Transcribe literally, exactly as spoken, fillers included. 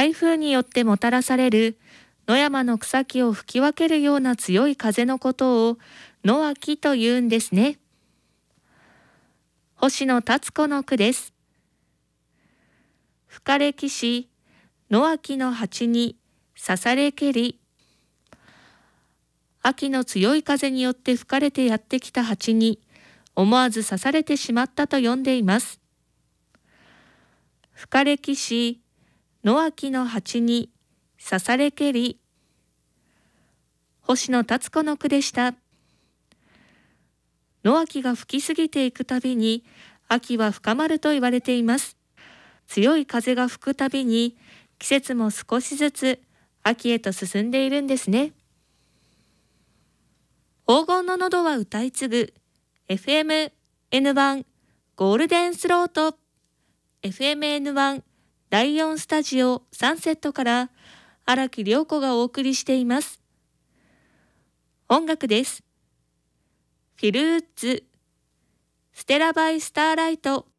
台風によってもたらされる野山の草木を吹き分けるような強い風のことを野秋というんですね。星野達子の句です。吹かれきし野秋の鉢に刺されけり。秋の強い風によって吹かれてやってきた鉢に思わず刺されてしまったと読んでいます。吹かれきし野秋の鉢に刺されけり。星野達子の句でした。野秋が吹きすぎていくたびに秋は深まると言われています。強い風が吹くたびに季節も少しずつ秋へと進んでいるんですね。黄金の喉は歌い継ぐ エフエムエヌワン ゴールデンスロート エフエムエヌワン だいよんスタジオサンセットから荒木涼子がお送りしています。音楽です。フィルーッズステラバイスターライト。